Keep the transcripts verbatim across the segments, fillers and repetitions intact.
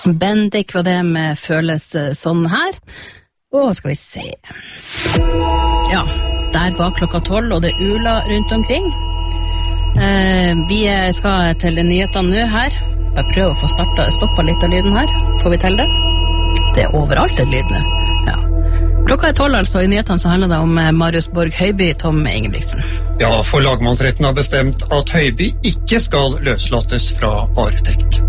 Bendik var det med føles sånn her. Og skal vi se. Ja, der var klokka tolv, og det ula rundt omkring. Eh, vi skal til nyhetene nå her. Bare prøve å få startet, stoppet litt av lyden her. Får vi til det? Det er overalt et lyd nå. Ja. Klokka er tolv, altså. I nyhetene så handler det om Marius Borg Høiby, Tom Ingebrigtsen. Ja, for lagmannsretten har bestemt at Høiby ikke skal løslates fra varetekt.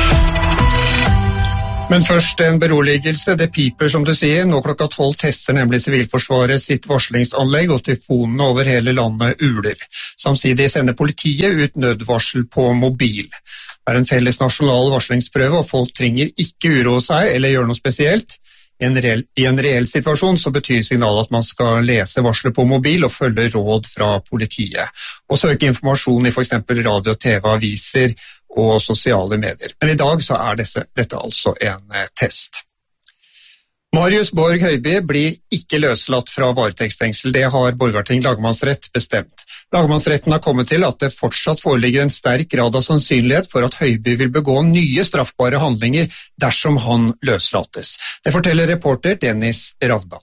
Men først en beroligelse. Det piper, som du sier. Nå klokka tolv tester nemlig Sivilforsvaret sitt varslingsanlegg, og tyfonene over hele landet uler. Samtidig sender politiet ut nødvarsel på mobil. Det er en felles nasjonal varslingsprøve, og folk trenger ikke uroe seg eller gjøre noe spesielt. I en, reell, I en reell situasjon så betyr signalet at man skal lese varsler på mobil og følge råd fra politiet. Og søke informasjon i for eksempel radio, T V, aviser og sosiale medier. Men i dag så er disse, dette altså en eh, test. Marius Borg Høiby blir ikke løslatt fra varetektsfengsel. Det har Borgarting lagmannsrett bestemt. Lagmannsretten har kommet til at det fortsatt foreligger en sterk grad av sannsynlighet for at Høiby vil begå nye straffbare handlinger dersom han løslates. Det forteller reporter Dennis Ravda.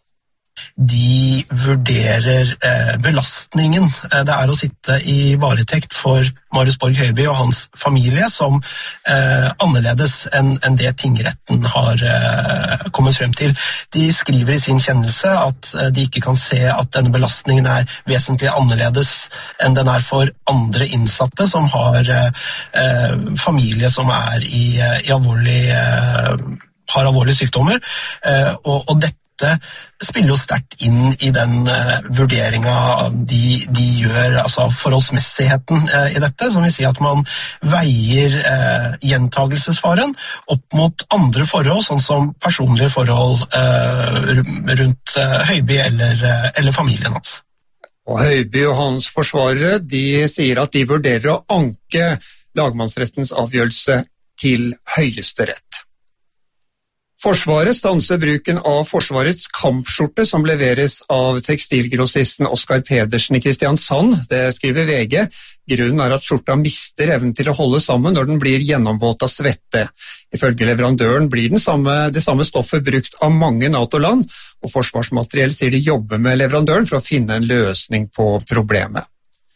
De vurderer eh, belastningen eh, det er å sitte i varetekt for Marius Borg Høiby og hans familie som eh, annerledes enn en det tingretten har eh, kommet frem til. De skriver i sin kjennelse at eh, de ikke kan se at denne belastningen er vesentlig annerledes enn den er for andre innsatte som har eh, familie som er i, i alvorlig, eh, har alvorlige sykdommer, eh, og, og dette Det spiller jo sterkt inn i den uh, vurderingen de, de gjør, altså forholdsmessigheten uh, i dette, som vil si at man veier uh, gjentagelsesfaren opp mot andre forhold, sånn som personlige forhold uh, rundt uh, Høiby eller, uh, eller familien hans. Og Høiby og hans forsvarere, de sier at de vurderer å anke lagmannsrettens avgjørelse til Høyesterett. Forsvaret stanser bruken av Forsvarets kampskjorte som leveres av tekstilgrossisten Oskar Pedersen i Kristiansand. Det skriver V G. Grunnen er at skjorta mister evnen til å holde sammen når den blir gjennomvåt av svette. Ifølge leverandøren blir den samme, det samme stoffet brukt av mange NATO-land, og Forsvarsmateriell sier de jobber med leverandøren for å finne en løsning på problemet.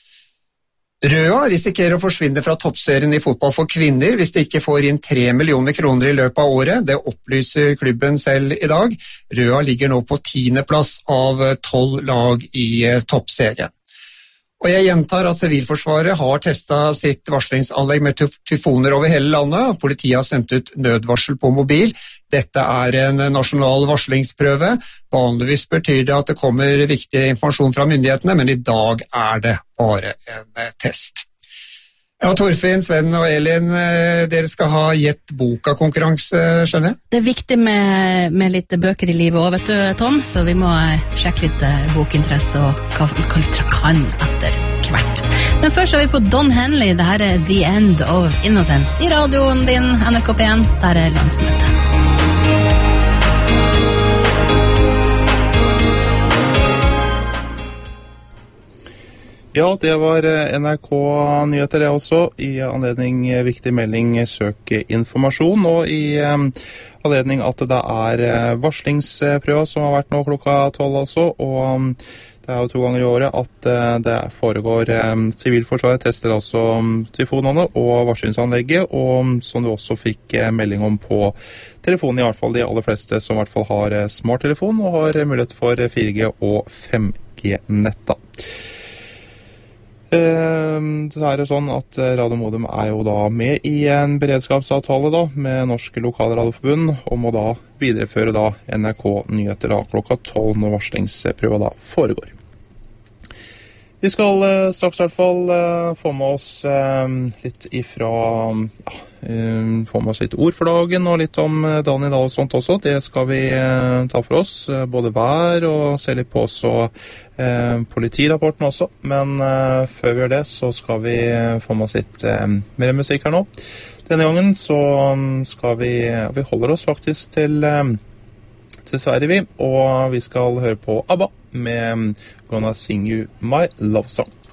Røa risikerer å forsvinne fra toppserien i fotball for kvinner hvis de ikke får inn tre millioner kroner i løpet av året. Det opplyser klubben selv i dag. Røa ligger nå på tiende plass av tolv lag i toppserien. Og jeg gjentar at Sivilforsvaret har testet sitt varslingsanlegg med tyfoner over hele landet. Politiet har sendt ut nødvarsel på mobil. Dette er en nasjonal varslingsprøve. Vanligvis betyr det at det kommer viktig informasjon fra myndighetene, men i dag er det bare en test. Ja, Torfinn, Sven og Elin, dere skal ha gjett boka-konkurranse, skjønner jeg? Det er viktig med, med litt bøker i livet også, vet du, Tom, så vi må sjekke litt bokinteresse og hva vi kan etter hvert. Men først er vi på Don Henley. Dette er The End of Innocence i radioen din, N R K P en. Der er landsmøtet. Ja, det var N R K-nyheter det også, i anledning viktig melding søk informasjon, og i um, anledning at det er uh, varslingsprøver som har vært nå klokka tolv også, og um, det er jo to ganger i året at uh, det foregår um, Sivilforsvaret tester altså um, tyfonene og varslingsanlegget, og um, som du også fikk uh, melding om på telefonen, i hvert fall de aller fleste som i hvert fall har uh, smarttelefon og har uh, mulighet for uh, fire G og fem G-nett da. Så er det sånn at Radio Modum er jo da med i en beredskapsavtale da med Norsk Lokalradioforbund, og må da videreføre da N R K-nyheter da klokka tolv når varslingsprøva da foregår. Vi skal uh, straks i hvert fall uh, få med oss uh, litt ifra, ja, uh, få med oss litt ord for dagen og litt om uh, dagen i dag og sånt også. Det skal vi uh, ta for oss, uh, både vær og se litt på oss og uh, politirapporten også. Men uh, før vi gjør det så skal vi uh, få med oss litt uh, mer musikk her nå. Denne gangen så um, skal vi, uh, vi holder oss faktisk til... Uh, til Sverige vi, og vi skal høre på ABBA med Gonna Sing You My Love Song.